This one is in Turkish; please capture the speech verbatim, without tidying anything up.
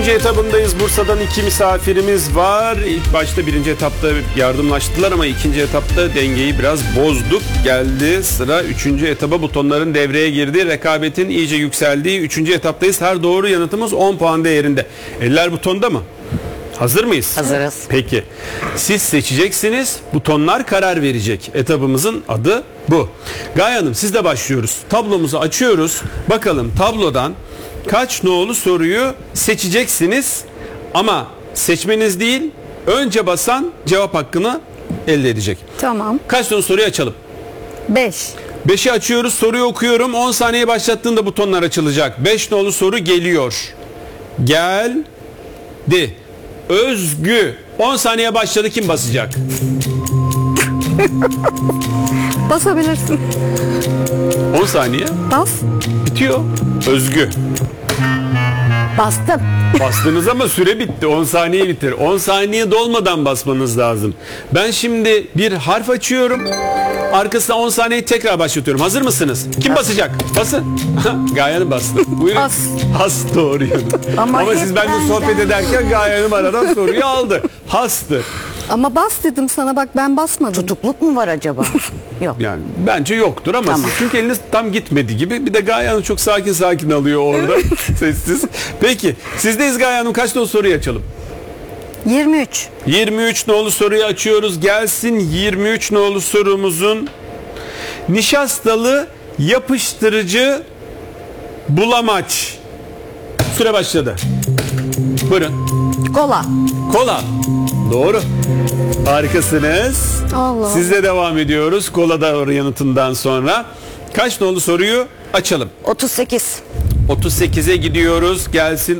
İkinci etabındayız. Bursa'dan iki misafirimiz var. İlk başta birinci etapta yardımlaştılar ama ikinci etapta dengeyi biraz bozduk. Geldi sıra üçüncü etaba, butonların devreye girdi. Rekabetin iyice yükseldiği üçüncü etaptayız. Her doğru yanıtımız on puan değerinde. Eller butonda mı? Hazır mıyız? Hazırız. Peki. Siz seçeceksiniz. Butonlar karar verecek. Etabımızın adı bu. Gaye Hanım, sizle başlıyoruz. Tablomuzu açıyoruz. Bakalım tablodan kaç nolu soruyu seçeceksiniz, ama seçmeniz değil, önce basan cevap hakkını elde edecek. Tamam. Kaç nolu soruyu açalım? beş. beşi açıyoruz, soruyu okuyorum. on saniye başlattığında butonlar açılacak. beş nolu soru geliyor. Geldi. Özgü. on saniye başladı, kim basacak? Basabilirsin. on saniye Bas. bitiyor. Özgü. Bastım. Bastınız ama süre bitti. on saniye bitir. on saniye dolmadan basmanız lazım. Ben şimdi bir harf açıyorum. Arkasına on saniyeyi tekrar başlatıyorum. Hazır mısınız? Kim basacak? Basın. Gaye Hanım bastı. Buyurun. As. Has doğru yanıt. Ama, Ama siz hep benimle benden. sohbet ederken Gaye Hanım aradan soruyu aldı. Hastı. Ama bas dedim sana, bak ben basmadım. Tutukluk mu var acaba? Yok. Yani bence yoktur ama Tamam. siz, çünkü eliniz tam gitmedi gibi. Bir de Gaye Hanım çok sakin sakin alıyor orada. Sessiz. Peki. Sizdeyiz Gaye Hanım. Kaç nolu soruyu açalım? yirmi üç. yirmi üç nolu soruyu açıyoruz. Gelsin yirmi üç nolu sorumuzun. Nişastalı yapıştırıcı bulamaç. Süre başladı. Buyurun. Kola. Kola. Doğru. Harikasınız. Allah. Sizle devam ediyoruz. Kola da yanıtından sonra. Kaç nolu soruyu açalım? otuz sekiz. otuz sekize gidiyoruz. Gelsin